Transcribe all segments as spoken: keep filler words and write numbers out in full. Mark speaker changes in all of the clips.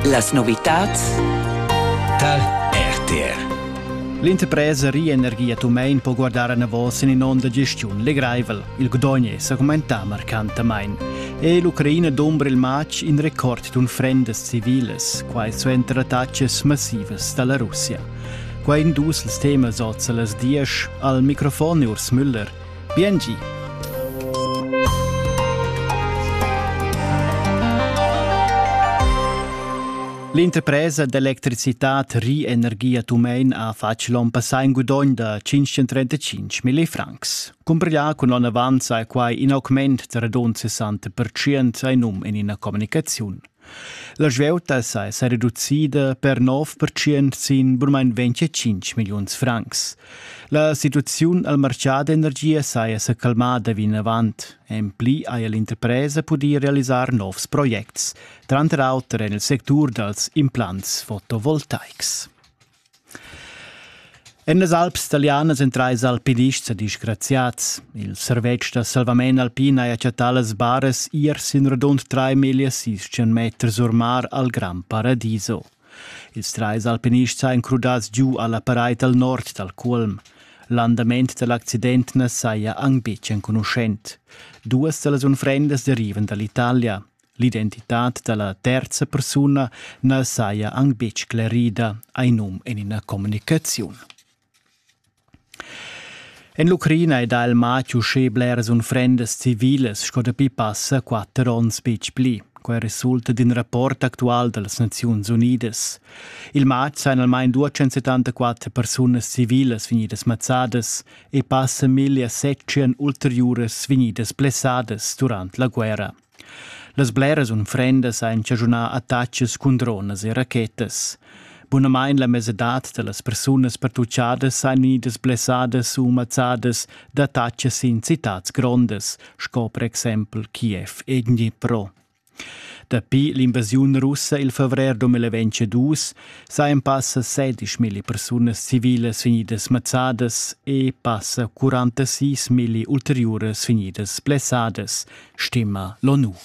Speaker 1: Las novitats
Speaker 2: tal R T R.
Speaker 3: L'interpresa Rienergia Tumein può guardare una voce in onda gestione le graivel. Il Gdogne sa commenta marcantamain. E l'Ucraina dombra il match in record d'un frendes civiles, quai suenter attacches massives dalla Russia. Quai indus il tema sozza las dies al microfono Urs Müller. B N G. L'interpresa d'elettricità Rienergia Tumein ha fatto un passare in guadagno da cinquecentotrentacinque mila francs. Compreglià con un avanzo e quai in aumento da radon sessanta per cento in um in una comunicazione. La svelta si è ridotta per nove per cento sin burmain venticinque milioni francs. La situazione al mercato d'energia si è calmata in avanti. En pli ha l'interpresa potuto realizzare nuovi progetti, tra l'altro nel settore dels implants fotovoltaici. En las Alps italianas entrais alpinists disgraziats. Il servetg da salvament alpin ha accettato las barres iers in radont tre mila seicento metri sur mar al Gran Paradiso. Ils trais alpinists ha incrudats giù alla parete al nord dal Culm. L'andament dell'accident ne saia angbetg inconoscent. Duas de las unfrendas derivan dall'Italia. L'identità della terza persona ne saia angbetg clarida, ein um in una comunicazione. En l'Ucraina ed il maggio sche bleras unfrendas civiles sco da pi passa quattro ons bec pli, quai risulta din rapport actual delle Nazioni Unidas. Il maggio sain almain duecentosettantaquattro personas civiles venidas mazzadas e passa millesettecento ulteriores venidas blessadas durant la guerra. Las bleras unfrendas sain cagiunà attacches cun drones e rachetas. Bunamain la mesedat de las personas pertucciadas sain venidas blessadas o mazzadas da attacches in citats grondes, sco per exempel Kiev e Dnipro. Dapi l'invasione russa il febbraio duemilaventidue sain passa sedici mila personas civiles venidas mazzadas e passa quarantasei mila ulteriores venidas blessadas, stima l'ONU.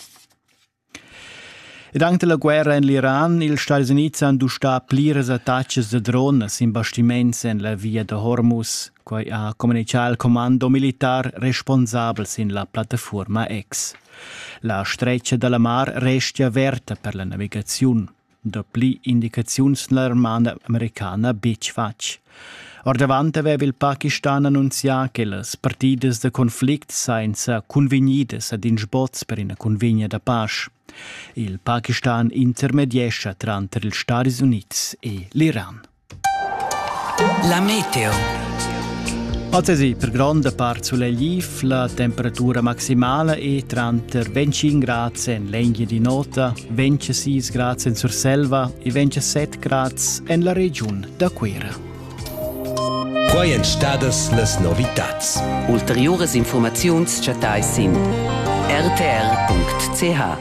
Speaker 3: Ed anche la guerra in l'Iran, il Stati Uniti hanno sta plires attacches de drones in bastiments en la via de Hormuz, quai ha comunicato il comando militar responsabile in la piattaforma X. La streccia della mar resta aperta per la navigazione, da pli indicazioni dell'armata americana Bitchfatch. Or davant aveva il Pakistan annunziato che le partite de conflict sain convenidas ad in sbots per una convegna da pace. Il Pakistan intermediesce tra gli Stati Uniti e l'Iran.
Speaker 1: La meteo.
Speaker 3: Oggi per grande parte sull'Elif la temperatura maximale è tra venticinque gradi in Legna di Nota, ventisei gradi in Surselva e ventisette gradi in la regione d'Aquera.
Speaker 2: Quai en stadas las novitats.
Speaker 1: Ulteriores informaziuns chatais in r t r punct c h.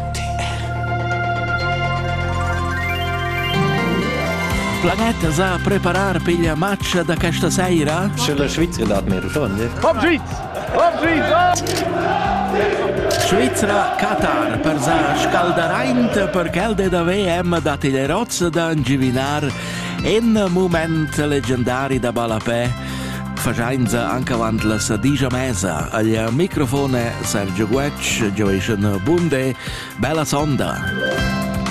Speaker 4: Planeta sa preparar per il match da questa sera?
Speaker 5: Se la Svizzera dat mir schon, ne?
Speaker 6: Kom Schweiz! Kom Schweiz!
Speaker 4: Svizzera Qatar per sa scaldaraint per quel da V M dat il rozze da ingivinar in moment leggendari da Balapè. Facenza anche avanti la sedicia mesa. Al microfono Sergio Guecci, Joation Bunde, bella sonda.